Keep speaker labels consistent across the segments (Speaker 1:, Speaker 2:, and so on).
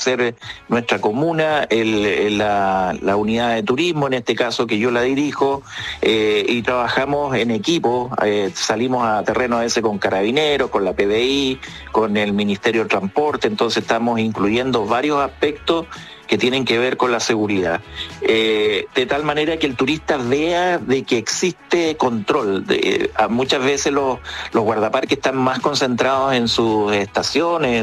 Speaker 1: ser nuestra comuna, la unidad de turismo, en este caso que yo la dirijo, y trabajamos en equipo, salimos a terreno ese con Carabineros, con la PDI, con el Ministerio de Transporte, entonces estamos incluyendo varios aspectos que tienen que ver con la seguridad, de tal manera que el turista vea de que existe control. Muchas veces los guardaparques están más concentrados en sus estaciones,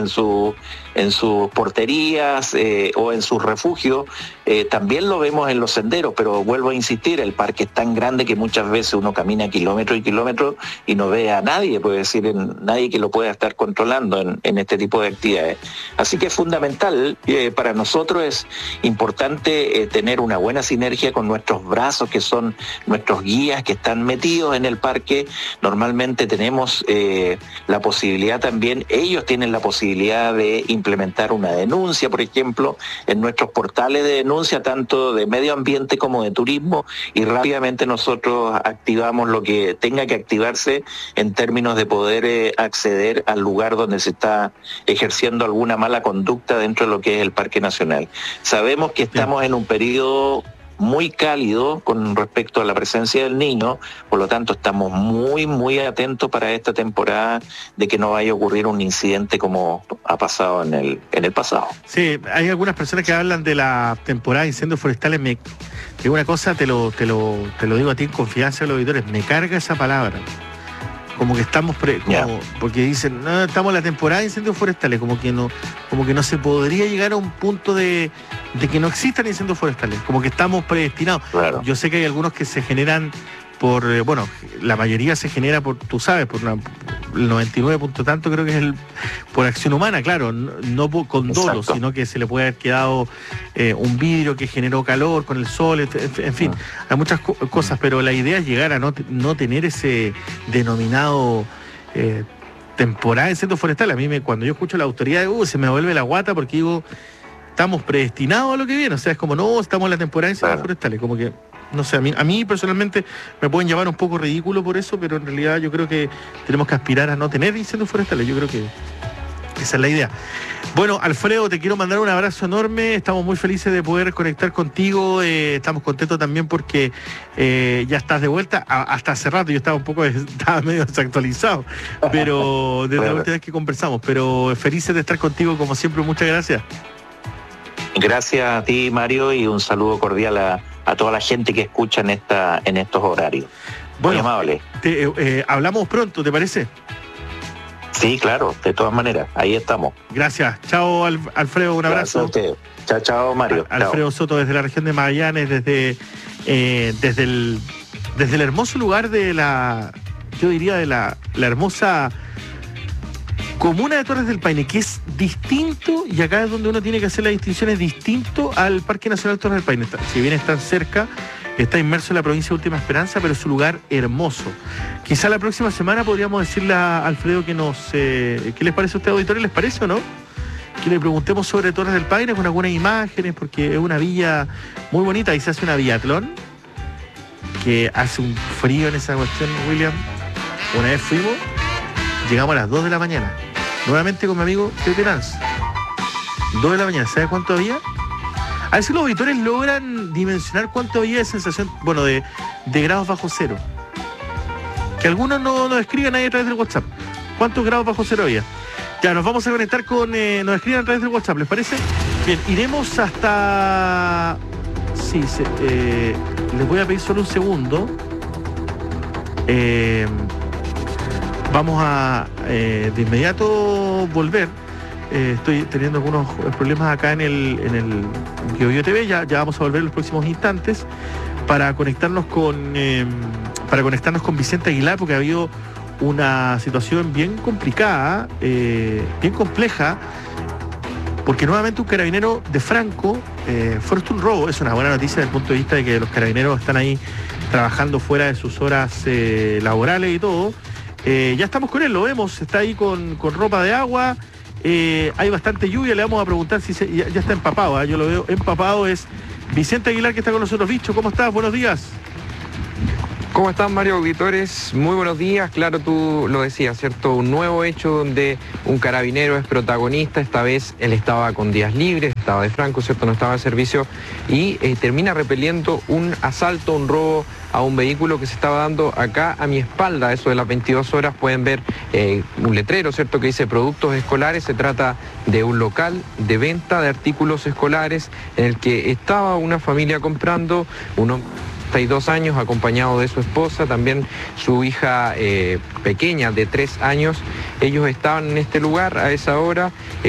Speaker 1: en sus porterías o en sus refugios. También lo vemos en los senderos, pero vuelvo a insistir, el parque es tan grande que muchas veces uno camina kilómetros y kilómetros y no ve a nadie, puede decir, nadie que lo pueda estar controlando en este tipo de actividades. Así que es fundamental, para nosotros es importante tener una buena sinergia con nuestros brazos, que son nuestros guías que están metidos en el parque. Normalmente tenemos la posibilidad también, ellos tienen la posibilidad de implementar una denuncia, por ejemplo, en nuestros portales de denuncia, tanto de medio ambiente como de turismo, y rápidamente nosotros activamos lo que tenga que activarse en términos de poder acceder al lugar donde se está ejerciendo alguna mala conducta dentro de lo que es el Parque Nacional. Sabemos que estamos en un periodo muy cálido con respecto a la presencia del Niño, por lo tanto estamos muy, muy atentos para esta temporada de que no vaya a ocurrir un incidente como ha pasado en el pasado.
Speaker 2: Sí, hay algunas personas que hablan de la temporada de incendios forestales. Me digo una cosa, te lo digo a ti en confianza, a los auditores, me carga esa palabra. Como que estamos porque dicen, no, estamos en la temporada de incendios forestales, como que no se podría llegar a un punto de que no existan incendios forestales, como que estamos predestinados.
Speaker 1: Claro.
Speaker 2: Yo sé que hay algunos que se generan por, la mayoría se genera por, tú sabes, por el 99 punto tanto creo que es por acción humana, claro, no con dolo,
Speaker 1: Exacto.
Speaker 2: sino que se le puede haber quedado un vidrio que generó calor con el sol, en fin, hay muchas cosas, pero la idea es llegar a no tener ese denominado temporada de incendios forestales. A mí cuando yo escucho la autoridad, se me vuelve la guata porque digo, estamos predestinados a lo que viene, o sea, es como, no, estamos en la temporada de incendios forestales, como que no sé, a mí personalmente me pueden llamar un poco ridículo por eso, pero en realidad yo creo que tenemos que aspirar a no tener incendios forestales. Yo creo que esa es la idea. Bueno, Alfredo, te quiero mandar un abrazo enorme. Estamos muy felices de poder conectar contigo. Estamos contentos también porque ya estás de vuelta. Hasta hace rato yo estaba medio desactualizado, pero desde la última vez que conversamos. Pero felices de estar contigo como siempre. Muchas gracias.
Speaker 1: Gracias a ti, Mario, y un saludo cordial a toda la gente que escucha en estos horarios. Muy amable.
Speaker 2: Hablamos pronto, ¿te parece?
Speaker 1: Sí, claro, de todas maneras, ahí estamos.
Speaker 2: Gracias. Chao, Alfredo, un abrazo.
Speaker 1: Gracias a usted. Chao, Mario.
Speaker 2: Alfredo Soto, desde la región de Magallanes, desde el hermoso lugar de la hermosa comuna de Torres del Paine, que es distinto, y acá es donde uno tiene que hacer la distinción, es distinto al Parque Nacional Torres del Paine. Si bien está cerca, está inmerso en la provincia de Última Esperanza, pero es un lugar hermoso. Quizá la próxima semana podríamos decirle a Alfredo que ¿qué les parece a usted, auditores? ¿Les parece o no? Que le preguntemos sobre Torres del Paine con algunas imágenes, porque es una villa muy bonita. Ahí se hace una biatlón, que hace un frío en esa cuestión, William. Una vez fuimos, llegamos a las 2 de la mañana, nuevamente con mi amigo Pepe Nance. 2 de la mañana, ¿sabes cuánto había? A ver si los auditores logran dimensionar cuánto había de sensación, de grados bajo cero. Que algunos nos escriban ahí a través del WhatsApp. ¿Cuántos grados bajo cero había? Ya, nos vamos a conectar nos escriban a través del WhatsApp, ¿les parece? Bien, iremos hasta... Sí, les voy a pedir solo un segundo. Vamos a de inmediato volver. Estoy teniendo algunos problemas acá en el Bio TV. Ya vamos a volver en los próximos instantes para conectarnos con Vicente Aguilar, porque ha habido una situación bien complicada, bien compleja, porque nuevamente un carabinero de Franco fue un robo. Es una buena noticia desde el punto de vista de que los carabineros están ahí trabajando fuera de sus horas laborales y todo. Ya estamos con él, lo vemos, está ahí con ropa de agua. Hay bastante lluvia, le vamos a preguntar si ya está empapado, yo lo veo empapado. Es Vicente Aguilar, que está con nosotros. Bicho, ¿cómo estás? Buenos días.
Speaker 3: ¿Cómo están, Mario, auditores? Muy buenos días. Claro, tú lo decías, ¿cierto? Un nuevo hecho donde un carabinero es protagonista. Esta vez él estaba con días libres, estaba de franco, ¿cierto? No estaba de servicio y termina repeliendo un asalto, un robo a un vehículo que se estaba dando acá a mi espalda. Eso de las 22 horas pueden ver un letrero, ¿cierto? Que dice productos escolares. Se trata de un local de venta de artículos escolares en el que estaba una familia comprando, 32 años, acompañado de su esposa, también su hija pequeña de 3 años. Ellos estaban en este lugar a esa hora.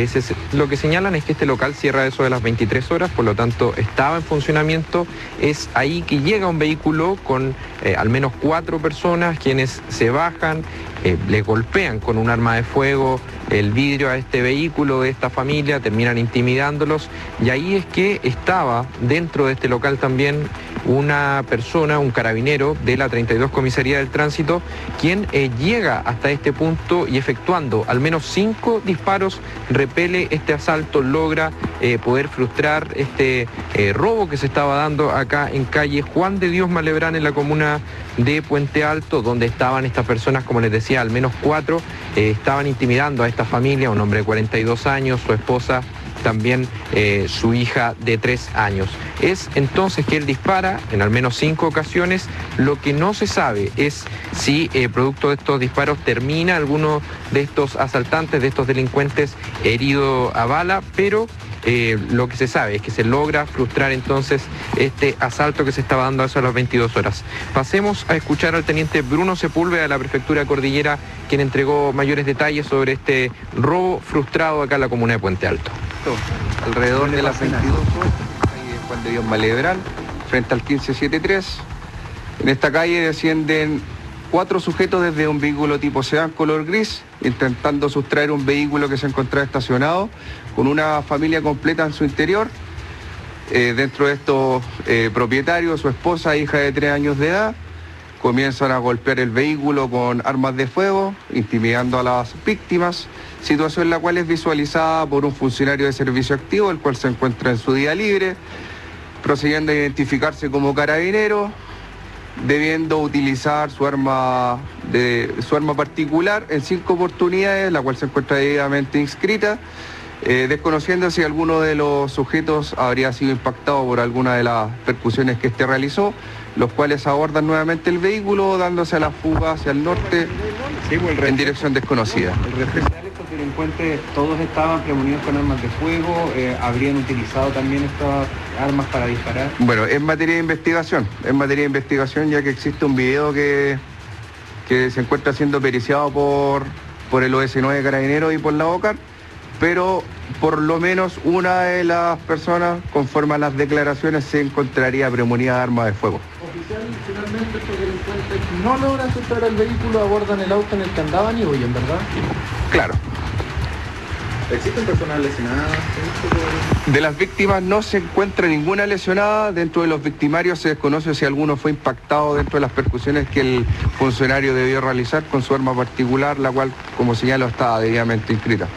Speaker 3: Lo que señalan es que este local cierra a eso de las 23 horas, por lo tanto estaba en funcionamiento. Es ahí que llega un vehículo con al menos 4 personas, quienes se bajan, le golpean con un arma de fuego el vidrio a este vehículo de esta familia, terminan intimidándolos, y ahí es que estaba dentro de este local también una persona, un carabinero de la 32 Comisaría del Tránsito, quien llega hasta este punto y efectuando al menos 5 disparos repele este asalto, logra poder frustrar este robo que se estaba dando acá en calle Juan de Dios Malebrán, en la comuna de Puente Alto, donde estaban estas personas, como les decía, al menos 4, estaban intimidando a esta familia, un hombre de 42 años, su esposa, también su hija de 3 años. Es entonces que él dispara en al menos 5 ocasiones. Lo que no se sabe es si producto de estos disparos termina alguno de estos asaltantes, de estos delincuentes, herido a bala, pero lo que se sabe es que se logra frustrar entonces este asalto que se estaba dando a eso a las 22 horas. Pasemos a escuchar al teniente Bruno Sepúlveda de la Prefectura Cordillera, quien entregó mayores detalles sobre este robo frustrado acá en la comuna de Puente Alto.
Speaker 4: Alrededor de las 22 horas, calle Juan de Dios Malebrán, frente al 1573. En esta calle descienden 4 sujetos desde un vehículo tipo sedán color gris, intentando sustraer un vehículo que se encontraba estacionado, con una familia completa en su interior. Dentro de estos propietarios, su esposa, hija de 3 años de edad, comienzan a golpear el vehículo con armas de fuego, intimidando a las víctimas, situación la cual es visualizada por un funcionario de servicio activo, el cual se encuentra en su día libre, procediendo a identificarse como carabinero, debiendo utilizar su arma particular en 5 oportunidades, la cual se encuentra debidamente inscrita, desconociendo si alguno de los sujetos habría sido impactado por alguna de las percusiones que este realizó, los cuales abordan nuevamente el vehículo, dándose a la fuga hacia el norte en dirección desconocida.
Speaker 5: Estos delincuentes todos estaban premonidos con armas de fuego, habrían utilizado también estas armas para disparar.
Speaker 4: Bueno, es materia de investigación, ya que existe un video que se encuentra siendo periciado por el OS9 Carabineros y por la OCAR, pero por lo menos una de las personas, conforme a las declaraciones, se encontraría premunida de arma de fuego.
Speaker 2: Oficial, finalmente estos delincuentes no logran soltar el vehículo, abordan el auto en el que andaban y huyen, ¿verdad?
Speaker 4: Claro.
Speaker 5: ¿Existen personas lesionadas?
Speaker 4: De las víctimas no se encuentra ninguna lesionada. Dentro de los victimarios se desconoce si alguno fue impactado dentro de las percusiones que el funcionario debió realizar con su arma particular, la cual, como señalo, estaba debidamente inscrita.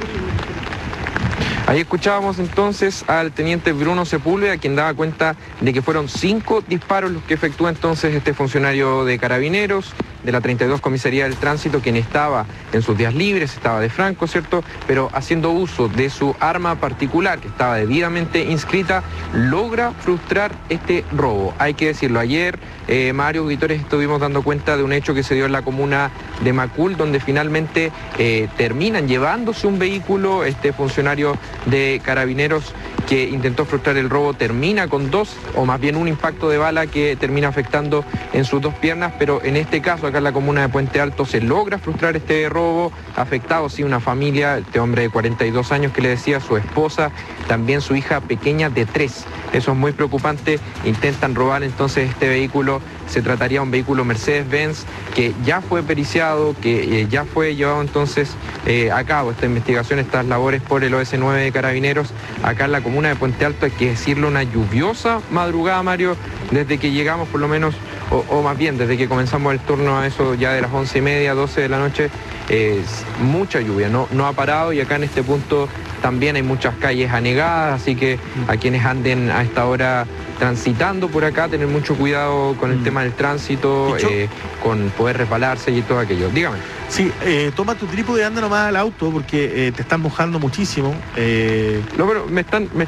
Speaker 3: Ahí escuchábamos entonces al teniente Bruno Sepúlveda, quien daba cuenta de que fueron 5 disparos los que efectúa entonces este funcionario de Carabineros, de la 32 Comisaría del Tránsito, quien estaba en sus días libres, estaba de franco, ¿cierto? Pero haciendo uso de su arma particular, que estaba debidamente inscrita, logra frustrar este robo. Hay que decirlo, ayer, Mario, auditores, estuvimos dando cuenta de un hecho que se dio en la comuna de Macul, donde finalmente terminan llevándose un vehículo. Este funcionario de Carabineros que intentó frustrar el robo termina con 2, o más bien un impacto de bala que termina afectando en sus 2 piernas, pero en este caso, acá en la comuna de Puente Alto, se logra frustrar este robo, afectado sí una familia, este hombre de 42 años que le decía, su esposa, también su hija pequeña de 3. Eso es muy preocupante. Intentan robar entonces este vehículo. Se trataría de un vehículo Mercedes-Benz que ya fue periciado, que ya fue llevado entonces a cabo esta investigación, estas labores por el OS9 de Carabineros acá en la comuna de Puente Alto. Hay que decirlo, una lluviosa madrugada, Mario, desde que llegamos por lo menos, o más bien desde que comenzamos el turno a eso ya de las 11:30, 12 de la noche. Mucha lluvia, no ha parado, y acá en este punto también hay muchas calles anegadas, así que a quienes anden a esta hora transitando por acá, tener mucho cuidado con el tema del tránsito, con poder resbalarse y todo aquello. Dígame.
Speaker 2: Sí, toma tu trípode y anda nomás al auto porque te están mojando muchísimo.
Speaker 3: No, pero me están